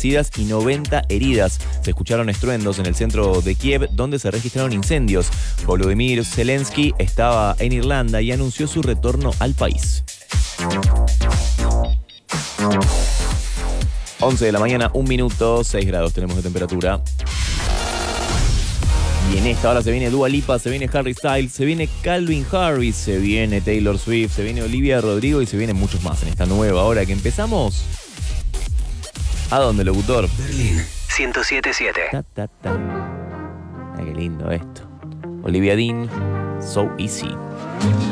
fallecidas y 90 heridas. Se escucharon estruendos en el centro de Kiev, donde se registraron incendios. Volodymyr Zelensky estaba en Irlanda y anunció su retorno al país. 11 de la mañana, 1 minuto, 6 grados tenemos de temperatura. Y en esta hora se viene Dua Lipa, se viene Harry Styles, se viene Calvin Harris, se viene Taylor Swift, se viene Olivia Rodrigo y se vienen muchos más en esta nueva hora que empezamos. ¿A dónde, locutor? Berlín 107.7. Ta, ta, ta. Ay, qué lindo esto. Olivia Dean, So Easy.